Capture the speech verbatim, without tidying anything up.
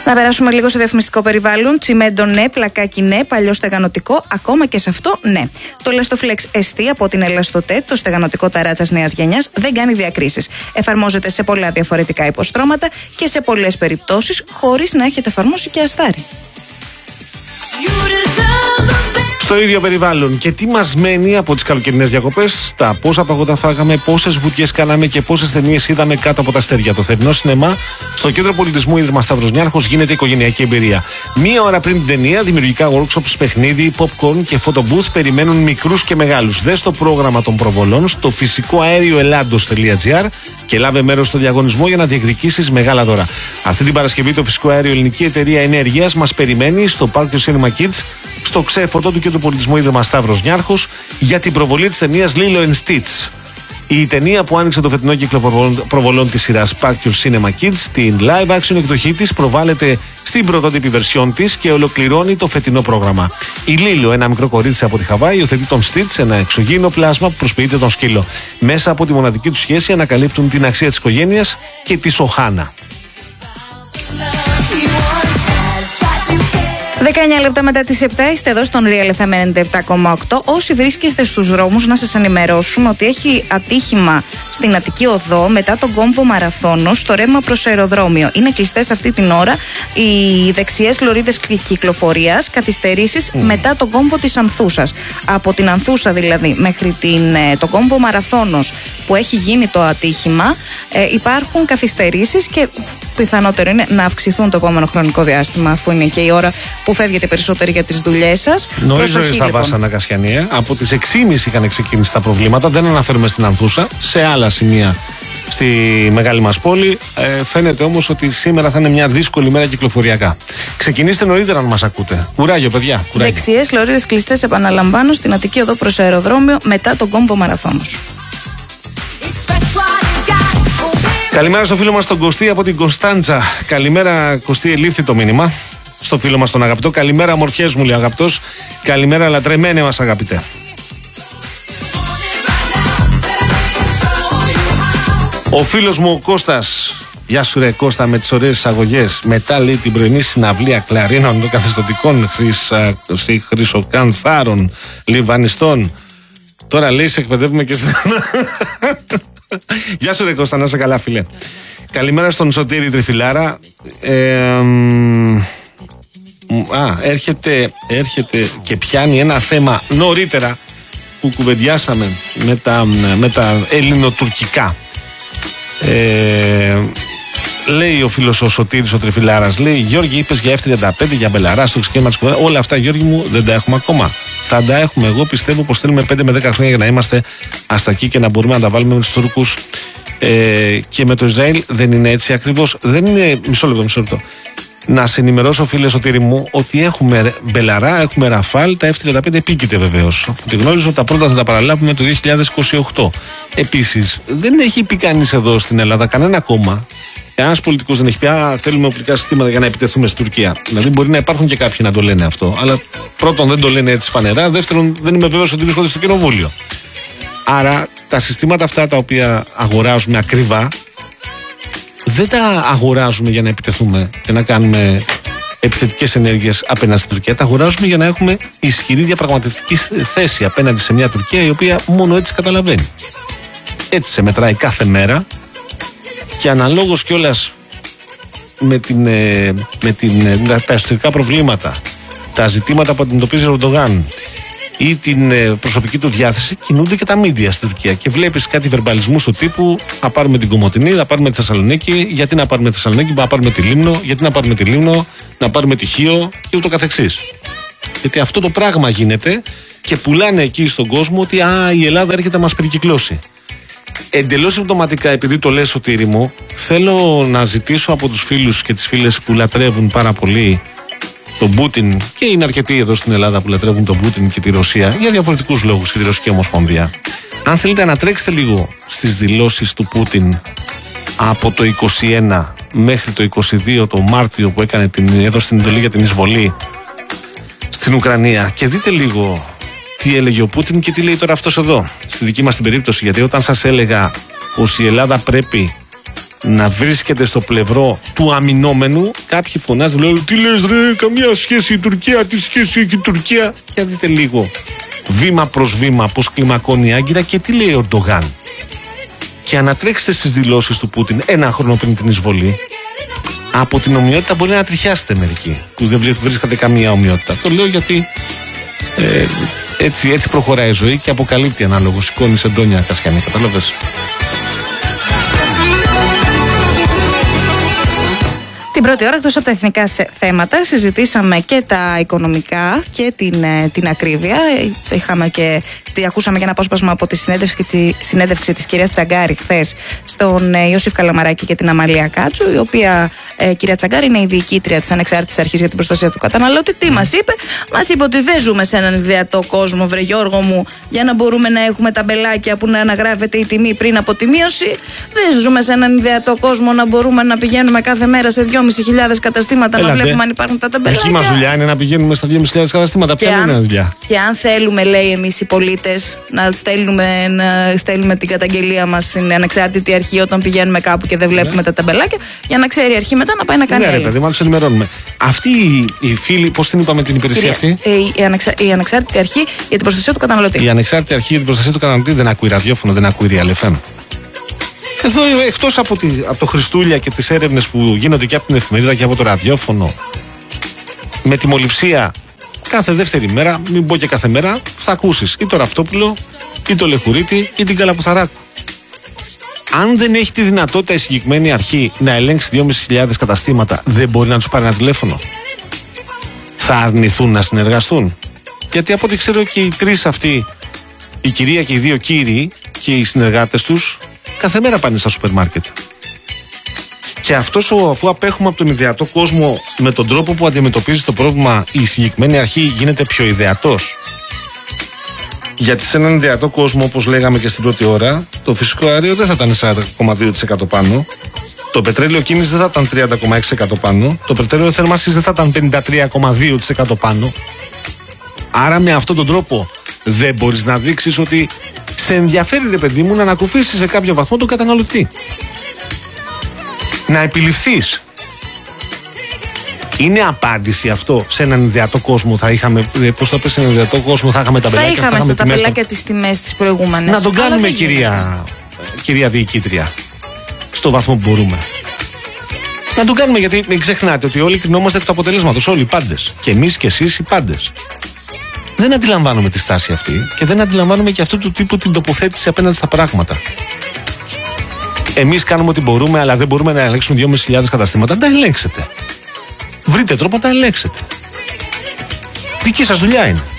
Να περάσουμε λίγο στο διαφημιστικό περιβάλλον. Τσιμέντο ναι, πλακάκι ναι, παλιό στεγανοτικό, ακόμα και σε αυτό ναι. Το Elastoflex ες τι από την Elastotec, το στεγανοτικό ταράτσας νέας γενιάς, δεν κάνει διακρίσεις. Εφαρμόζεται σε πολλά διαφορετικά υποστρώματα και σε πολλές περιπτώσεις χωρίς να έχετε εφαρμόσει και αστάρι. Στο ίδιο περιβάλλον. Και τι μας μένει από τις καλοκαιρινές διακοπές, τα πόσα παγωτά φάγαμε, πόσες βουτιές κάναμε και πόσες ταινίες είδαμε κάτω από τα αστέρια. Το θερινό σινεμά στο Κέντρο Πολιτισμού Ίδρυμα Σταύρος Νιάρχος γίνεται οικογενειακή εμπειρία. Μία ώρα πριν την ταινία, δημιουργικά workshops, παιχνίδι, popcorn και photo booth περιμένουν μικρούς και μεγάλους. Δες το πρόγραμμα των προβολών στο φυσικό αέριο ελλάντος τελεία τζι άρ και λάβε μέρος στο διαγωνισμό για να διεκδικήσεις μεγάλα δώρα. Αυτή την Παρασκευή το φυσικό αέριο Ελληνική Εταιρεία Ενέργειας μας περιμένει στο Park του Cinema Kids, στο ξέφωτο του Κέντρου Πολιτισμού Ίδρυμα Σταύρος Νιάρχος, για την προβολή της ταινίας Lilo and Stitch. Η ταινία που άνοιξε το φετινό κύκλο προβολών της σειράς Park του Cinema Kids, την live action εκδοχή της, προβάλλεται στην πρωτότυπη βερσιόν της και ολοκληρώνει το φετινό πρόγραμμα. Η Λίλο, ένα μικρό κορίτσι από τη Χαβάη, υιοθετεί τον Stitch, ένα εξωγήινο πλάσμα που προσποιείται τον σκύλο. Μέσα από τη μοναδική του σχέση ανακαλύπτουν την αξία της οικογένειας και τη Σοχάνα. δεκαεννιά λεπτά μετά τις επτά είστε εδώ στον Real εφ εμ ενενήντα επτά κόμμα οκτώ. Όσοι βρίσκεστε στους δρόμους, να σας ενημερώσουμε ότι έχει ατύχημα στην Αττική Οδό μετά τον κόμβο Μαραθώνος στο ρεύμα προς αεροδρόμιο. Είναι κλειστές αυτή την ώρα οι δεξιές λωρίδες κυκλοφορίας, καθυστερήσεις mm. μετά τον κόμβο της Ανθούσας. Από την Ανθούσα δηλαδή μέχρι την, τον κόμβο Μαραθώνος που έχει γίνει το ατύχημα, ε, υπάρχουν καθυστερήσεις και πιθανότερο είναι να αυξηθούν το επόμενο χρονικό διάστημα, αφού είναι και η ώρα που φεύγετε περισσότερο για τις δουλειές σας. Νωρίζω στα λοιπόν. Βάσανα Κασιανία. Από τις έξι και μισή είχαν ξεκινήσει τα προβλήματα. Δεν αναφέρουμε στην Ανθούσα. Σε άλλα σημεία στη μεγάλη μας πόλη. Ε, φαίνεται όμως ότι σήμερα θα είναι μια δύσκολη μέρα κυκλοφοριακά. Ξεκινήστε νωρίτερα αν μας ακούτε. Κουράγιο, παιδιά. Κουράγιο. Δεξιές λωρίδες κλειστές, επαναλαμβάνω, στην Αττική Οδό προς αεροδρόμιο μετά τον κόμβο Μαραθώνος. Καλημέρα στο φίλο μας τον Κωστή από την Κωνσταντζα. Καλημέρα, Κωστή, ελήφθη το μήνυμα. Στο φίλο μας τον αγαπητό. Καλημέρα, μορφιές μου λέει ο αγαπητός. Καλημέρα, λατρεμένε μας αγαπητέ. Ο φίλος μου ο Κώστας. Γεια σου ρε Κώστα, με τις ωραίες εισαγωγές. Μετά λέει την πρωινή συναυλία κλαρίνων των καθεστωτικών χρυσα... χρυσοκανθάρων λιβανιστών. Τώρα λέει σε εκπαιδεύουμε και σε... Γεια σου ρε Κώστα, να είσαι καλά φίλε. Καλημέρα στον Σωτήρη Τριφυλάρα. ε, Α, έρχεται, έρχεται και πιάνει ένα θέμα νωρίτερα που κουβεντιάσαμε με τα, με τα ελληνοτουρκικά. Ε, λέει ο φίλος ο Σωτήρης ο Τριφυλάρας, λέει Γιώργη, είπες για εφ τριάντα πέντε, για Μπελαρά, στο ξεκίνημα της κουβέντας. Όλα αυτά, Γιώργη μου, δεν τα έχουμε ακόμα. Θα τα έχουμε. Εγώ πιστεύω πως θέλουμε πέντε με δέκα χρόνια για να είμαστε αστακοί και να μπορούμε να τα βάλουμε με τους Τούρκους. Ε, και με το Ισραήλ δεν είναι έτσι ακριβώς. Δεν είναι. Μισό λεπτό, μισό λεπτό. Να σε ενημερώσω, φίλε Σωτήρη μου, ότι έχουμε Μπελαρά, έχουμε Ραφάλ, τα εφ τριάντα πέντε επίκειται βεβαίως. Από τη γνώριζω, τα πρώτα θα τα παραλάβουμε το δύο χιλιάδες είκοσι οκτώ. Επίσης, δεν έχει πει κανείς εδώ στην Ελλάδα, κανένα κόμμα. Ένας πολιτικός δεν έχει πει, α, θέλουμε οπλικά συστήματα για να επιτεθούμε στην Τουρκία. Δηλαδή, μπορεί να υπάρχουν και κάποιοι να το λένε αυτό. Αλλά πρώτον, δεν το λένε έτσι φανερά. Δεύτερον, δεν είμαι βέβαιος ότι βρίσκονται στο κοινοβούλιο. Άρα, τα συστήματα αυτά τα οποία αγοράζουμε ακριβά, δεν τα αγοράζουμε για να επιτεθούμε και να κάνουμε επιθετικές ενέργειες απέναντι στην Τουρκία. Τα αγοράζουμε για να έχουμε ισχυρή διαπραγματευτική θέση απέναντι σε μια Τουρκία η οποία μόνο έτσι καταλαβαίνει. Έτσι σε μετράει κάθε μέρα και αναλόγως κιόλας με, την, με την, τα εσωτερικά προβλήματα, τα ζητήματα που αντιμετωπίζει ο Ερντογάν ή την προσωπική του διάθεση, κινούνται και τα μίντια στην Τουρκία. Και βλέπεις κάτι βερμπαλισμού του τύπου: θα πάρουμε την Κομοτηνή, θα πάρουμε τη Θεσσαλονίκη. Γιατί να πάρουμε τη Θεσσαλονίκη, να πάρουμε τη Λίμνο, γιατί να πάρουμε τη Λίμνο, να πάρουμε τη Χίο και ούτω καθεξής. Γιατί αυτό το πράγμα γίνεται και πουλάνε εκεί στον κόσμο ότι α, η Ελλάδα έρχεται να μας περικυκλώσει. Εντελώς συμπτωματικά, επειδή το λες Σωτήρη μου, θέλω να ζητήσω από τους φίλους και τις φίλες που λατρεύουν πάρα πολύ τον Πούτιν, και είναι αρκετοί εδώ στην Ελλάδα που λατρεύουν τον Πούτιν και τη Ρωσία για διαφορετικούς λόγους και τη Ρωσική Ομοσπονδία. Αν θέλετε να τρέξετε λίγο στις δηλώσεις του Πούτιν από το είκοσι ένα μέχρι το είκοσι δύο, το Μάρτιο, που έκανε την, έδωσε την εντολή για την εισβολή στην Ουκρανία, και δείτε λίγο τι έλεγε ο Πούτιν και τι λέει τώρα αυτός εδώ, στη δική μας την περίπτωση. Γιατί όταν σας έλεγα πως η Ελλάδα πρέπει να βρίσκεται στο πλευρό του αμυνόμενου, κάποιοι φωνάζουν, λένε τι λες ρε, καμία σχέση η Τουρκία, τι σχέση έχει η Τουρκία. Για δείτε λίγο βήμα προς βήμα πώς κλιμακώνει η Άγκυρα και τι λέει ο Ερντογάν. Και ανατρέξτε στις δηλώσεις του Πούτιν ένα χρόνο πριν την εισβολή. Από την ομοιότητα μπορεί να τριχιάσετε μερικοί που δεν βρίσκατε καμία ομοιότητα. Το λέω γιατί ε, έτσι, έτσι προχωράει η ζωή και αποκαλύπτει ανάλογο. Σηκώνει εντόνια Κασιανή, καταλαβες. Την πρώτη ώρα, εκτός από τα εθνικά θέματα, συζητήσαμε και τα οικονομικά και την, την ακρίβεια. Είχαμε και, ακούσαμε και ένα απόσπασμα από τη συνέντευξη, τη συνέντευξη της κυρίας Τσαγκάρη χθες στον Ιώσιφ Καλαμαράκη και την Αμαλία Κάτσου, η οποία ε, κυρία Τσαγκάρη είναι η διοικήτρια της Ανεξάρτητης Αρχής για την Προστασία του Καταναλώτη. Τι μας είπε? Μας είπε ότι δεν ζούμε σε έναν ιδεατό κόσμο, βρε Γιώργο μου, για να μπορούμε να έχουμε ταμπελάκια που να αναγράφεται η τιμή πριν από τη μείωση. Δεν ζούμε σε έναν ιδεατό κόσμο να μπορούμε να πηγαίνουμε κάθε μέρα σε δυόμισι χιλιάδες καταστήματα. Έλατε. Να βλέπουμε αν υπάρχουν τα ταμπελάκια. Εκεί μας δουλειά είναι να πηγαίνουμε στα δυόμισι χιλιάδες καταστήματα. Ποια είναι η δουλειά? Και αν θέλουμε, λέει, εμείς οι πολίτες να στέλνουμε, να στέλνουμε την καταγγελία μας στην Ανεξάρτητη Αρχή όταν πηγαίνουμε κάπου και δεν βλέπουμε ναι. τα ταμπελάκια, για να ξέρει η αρχή μετά να πάει να κάνει. Ναι, ρε παιδί, μάλλον τους ενημερώνουμε. Αυτή η φίλη, πώς την είπαμε την υπηρεσία Κυρία, αυτή? Η, η, ανεξα, η Ανεξάρτητη Αρχή για την Προστασία του Καταναλωτή. Η Ανεξάρτητη Αρχή για την Προστασία του Καταναλωτή δεν ακούει ραδιόφωνο, δεν ακούει Real εφ εμ. Εδώ, εκτός από, τη, από το Χριστούλια και τις έρευνες που γίνονται και από την εφημερίδα και από το ραδιόφωνο, με τιμοληψία κάθε δεύτερη μέρα, μην πω και κάθε μέρα, θα ακούσεις ή το Ραυτόπουλο, ή το Λεχουρίτη, ή την Καλαποθαράκου. Αν δεν έχει τη δυνατότητα η συγκεκριμένη αρχή να ελέγξει δυόμισι χιλιάδες καταστήματα, δεν μπορεί να τους πάρει ένα τηλέφωνο. Θα αρνηθούν να συνεργαστούν. Γιατί από ό,τι ξέρω και οι τρεις αυτοί, η κυρία και οι δύο κύριοι και οι συνεργάτες τους, κάθε μέρα πάνε στα σούπερ μάρκετ. Και αυτός, αφού απέχουμε από τον ιδεατό κόσμο, με τον τρόπο που αντιμετωπίζει το πρόβλημα η συγκεκριμένη αρχή γίνεται πιο ιδεατός. Γιατί σε έναν ιδεατό κόσμο, όπως λέγαμε και στην πρώτη ώρα, το φυσικό αέριο δεν θα ήταν σαράντα κόμμα δύο τοις εκατό πάνω, το πετρέλαιο κίνησης δεν θα ήταν τριάντα κόμμα έξι τοις εκατό πάνω, το πετρέλαιο θέρμανσης δεν θα ήταν πενήντα τρία κόμμα δύο τοις εκατό πάνω. Άρα με αυτόν τον τρόπο δεν μπορείς να δείξεις ότι σε ενδιαφέρει, ρε παιδί μου, να ανακουφίσεις σε κάποιο βαθμό τον καταναλωτή. Να επιληφθείς. Είναι απάντηση αυτό? Σε έναν ιδεατό κόσμο θα είχαμε, πώς το πες, σε έναν ιδεατό κόσμο θα είχαμε τα μπελάκια. Θα είχαμε στα ταμπελάκια τις τιμές τις προηγούμενες. Να τον κάνουμε, κυρία, κυρία διοικήτρια, στο βαθμό που μπορούμε. Να τον κάνουμε, γιατί μην ξεχνάτε ότι όλοι κρινόμαστε εκ του αποτελέσματος, όλοι οι πάντες. Και εμείς και εσείς οι πάντες. Δεν αντιλαμβάνομαι τη στάση αυτή και δεν αντιλαμβάνομαι και αυτού του τύπου την τοποθέτηση απέναντι στα πράγματα. Εμείς κάνουμε ό,τι μπορούμε, αλλά δεν μπορούμε να ελέγξουμε δυόμισι χιλιάδες καταστήματα. Να τα ελέγξετε. Βρείτε τρόπο να τα ελέγξετε. Δική σας δουλειά είναι.